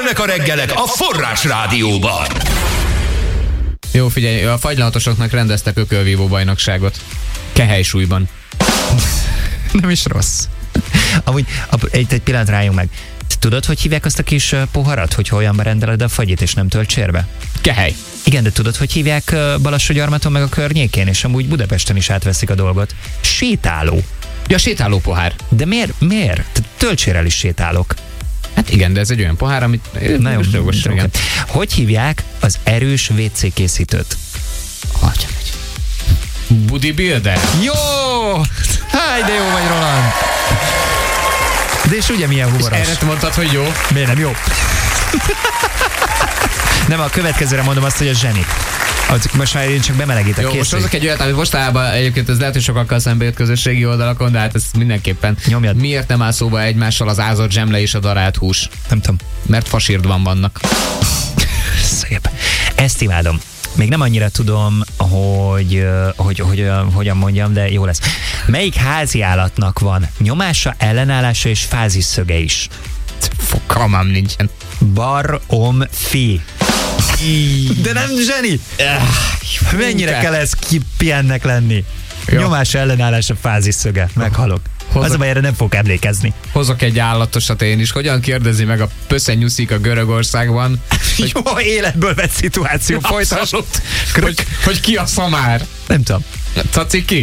Csütörtök a reggelek a Forrás Rádióban. Jó, figyelj, a fagylaltosoknak rendeztek ökölvívó bajnokságot. Kehely-súlyban. Nem is rossz. Amúgy egy pillanat rájunk meg. Tudod, hogy hívják azt a kis poharat, hogy olyanba rendeled a fagyit és nem töltsérbe? Kehely. Igen, de tudod, hogy hívják Balassagyarmaton meg a környékén, és amúgy Budapesten is átveszik a dolgot? Sétáló. Ja, sétáló pohár. De miért? Töltsérrel is sétálok. Hát igen, de ez egy olyan pohár, amit nagyon jogos. Igen. Hogy hívják az erős WC készítőt? Bodybuilder. Jó! Háj, de jó vagy, Roland! De és ugye milyen humoros? És erre te mondtad, hogy jó? Miért nem jó? Nem, a következőre mondom azt, hogy a zseni. Most már én csak bemelegítek. Jó, most hozok egy olyat, amit mostában egyébként ez lehet, hogy sokakkal szembe jött közösségi oldalakon, de hát ez mindenképpen. Nyomjad. Miért nem áll szóba egymással az ázott zsemle és a darált hús? Nem tudom. Mert fasírdban vannak. Szép. Ezt imádom. Még nem annyira tudom, hogy hogyan mondjam, de jó lesz. Melyik házi állatnak van nyomása, ellenállása és fázisszöge is? Fogalmam nincsen. Baromfi. De nem zseni? Mennyire kell ez kipiennek lenni? Jó. Nyomás, ellenállás, a fázisszöge. Meghalok. Az a baj, erre nem fogok emlékezni. Hozok egy állatosat én is. Hogyan kérdezi meg a pöszenyusszik a Görögországban? Hogy... Jó, életből vett szituáció. Folytasd. Hogy ki a szamár? Nem tudom. Caciki?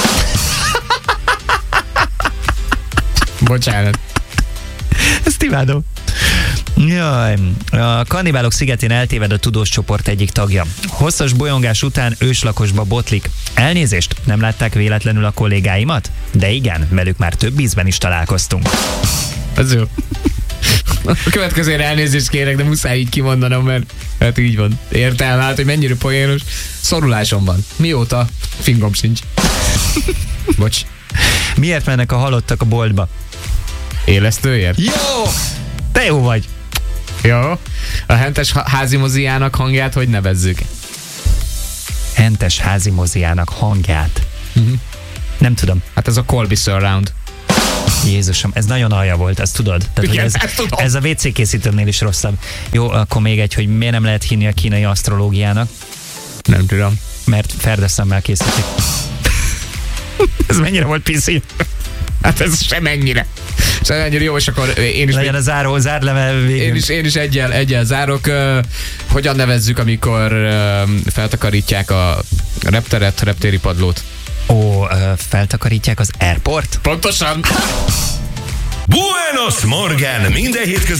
Bocsánat. Ezt imádom. Jaj, a Kannibálok szigetén eltéved a tudós csoport egyik tagja. Hosszas bolyongás után őslakosba botlik. Elnézést, nem látták véletlenül a kollégáimat? De igen, velük már több ízben is találkoztunk. Ez jó. A következőre elnézést kérek, de muszáj így kimondanom, mert hát így van. Értelme, hát, hogy mennyire poénos. Szorulásom van. Mióta? Fingom sincs. Bocs. Miért mennek a halottak a boltba? Élesztőért? Jó! Te jó vagy! Jó. A hentes házi moziának hangját hogy nevezzük? Hentes házi moziának hangját. Nem tudom. Hát ez a Colby Surround. Jézusom, ez nagyon alja volt, ezt tudod? Tehát, Igen, hogy ez a WC készítőnél is rosszabb. Jó, akkor még egy, hogy miért nem lehet hinni a kínai asztrológiának? Nem tudom. Mert ferdeszemmel készítik. Ez mennyire volt piszi? Hát ez sem ennyire. Sem ennyire jó, és akkor én is... Legyen a zárleme végül. Én is egyel zárok. Hogyan nevezzük, amikor feltakarítják a repteret, reptéri padlót? Feltakarítják az airport? Pontosan! Buenos Morgen! Minden hétköznap